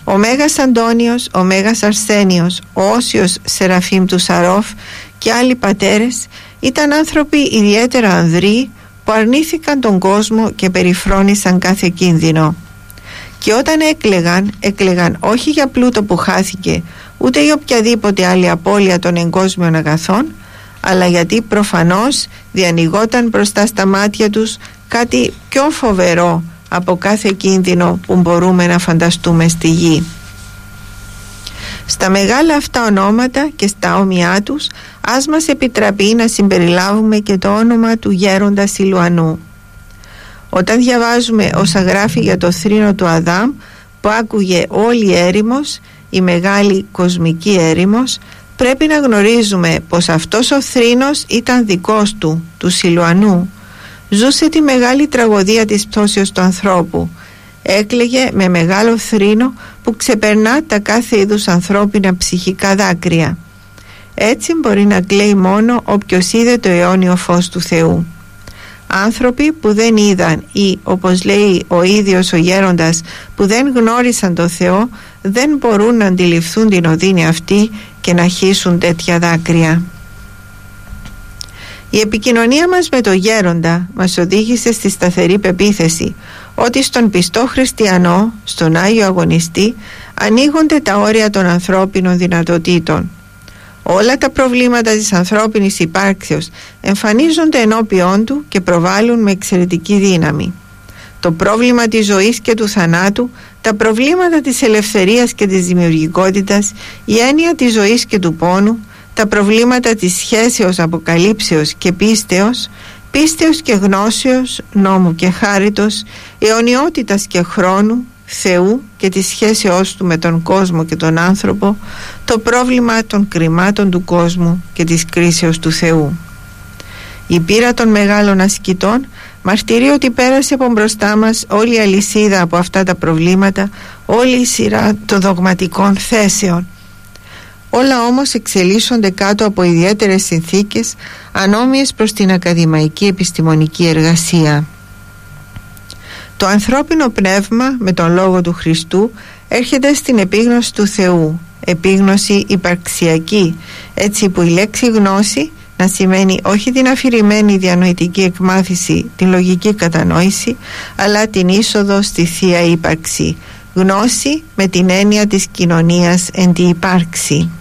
Ο Μέγας Αντώνιος, ο Μέγας Αρσένιος, ο Όσιος Σεραφείμ του Σαρόφ και άλλοι πατέρες ήταν άνθρωποι ιδιαίτερα ανδροί που αρνήθηκαν τον κόσμο και περιφρόνησαν κάθε κίνδυνο. Και όταν έκλαιγαν όχι για πλούτο που χάθηκε, ούτε για οποιαδήποτε άλλη απώλεια των εγκόσμιων αγαθών, αλλά γιατί προφανώς διανοιγόταν μπροστά στα μάτια τους κάτι πιο φοβερό από κάθε κίνδυνο που μπορούμε να φανταστούμε στη γη. Στα μεγάλα αυτά ονόματα και στα όμοιά τους ας μας επιτραπεί να συμπεριλάβουμε και το όνομα του γέροντα Σιλουανού. Όταν διαβάζουμε όσα γράφει για το θρήνο του Αδάμ που άκουγε όλη η έρημος, η μεγάλη κοσμική έρημος, πρέπει να γνωρίζουμε πως αυτός ο θρήνος ήταν δικός του Σιλουανού. Ζούσε τη μεγάλη τραγωδία της πτώσεως του ανθρώπου. Έκλαιγε με μεγάλο θρήνο που ξεπερνά τα κάθε είδους ανθρώπινα ψυχικά δάκρυα. Έτσι μπορεί να κλαίει μόνο όποιος είδε το αιώνιο φως του Θεού. Άνθρωποι που δεν είδαν ή, όπως λέει ο ίδιος ο γέροντας, που δεν γνώρισαν το Θεό, δεν μπορούν να αντιληφθούν την οδύνη αυτή και να χύσουν τέτοια δάκρυα. Η επικοινωνία μας με το γέροντα μας οδήγησε στη σταθερή πεποίθηση ότι στον πιστό χριστιανό, στον Άγιο Αγωνιστή, ανοίγονται τα όρια των ανθρώπινων δυνατοτήτων. Όλα τα προβλήματα της ανθρώπινης υπάρξεως εμφανίζονται ενώπιόν του και προβάλλουν με εξαιρετική δύναμη. Το πρόβλημα της ζωής και του θανάτου, τα προβλήματα της ελευθερίας και της δημιουργικότητας, η έννοια της ζωής και του πόνου, τα προβλήματα της σχέσεως, αποκαλύψεως και πίστεως, πίστεως και γνώσεως, νόμου και χάριτος, αιωνιότητας και χρόνου, Θεού και της σχέσεώς του με τον κόσμο και τον άνθρωπο, το πρόβλημα των κρυμάτων του κόσμου και της κρίσεως του Θεού. Η πείρα των μεγάλων ασκητών μαρτυρεί ότι πέρασε από μπροστά μας όλη η αλυσίδα από αυτά τα προβλήματα, όλη η σειρά των δογματικών θέσεων. Όλα όμως εξελίσσονται κάτω από ιδιαίτερες συνθήκες ανώμοιες προς την ακαδημαϊκή επιστημονική εργασία. Το ανθρώπινο πνεύμα με τον λόγο του Χριστού έρχεται στην επίγνωση του Θεού, επίγνωση υπαρξιακή, έτσι που η λέξη γνώση να σημαίνει όχι την αφηρημένη διανοητική εκμάθηση, την λογική κατανόηση, αλλά την είσοδο στη Θεία Ύπαρξη, γνώση με την έννοια της κοινωνίας εν τη ύπαρξη.